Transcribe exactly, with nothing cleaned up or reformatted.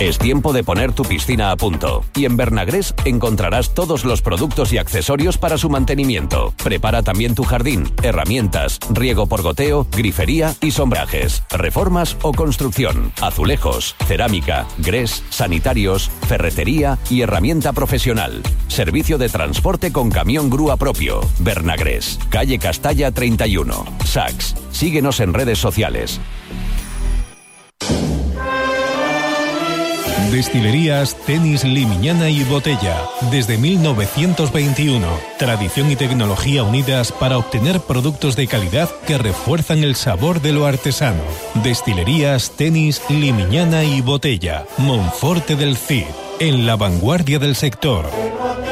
Es tiempo de poner tu piscina a punto. Y en Bernagrés encontrarás todos los productos y accesorios para su mantenimiento. Prepara también tu jardín, herramientas, riego por goteo, grifería y sombrajes, reformas o construcción, azulejos, cerámica, grés, sanitarios, ferretería y herramienta profesional. Servicio de transporte con camión grúa propio. Bernagrés, calle Castalla treinta y uno. Saks. Síguenos en redes sociales. Destilerías Tenis Limiñana y Botella. Desde mil novecientos veintiuno. Tradición y tecnología unidas para obtener productos de calidad que refuerzan el sabor de lo artesano. Destilerías Tenis Limiñana y Botella. Monforte del Cid. En la vanguardia del sector.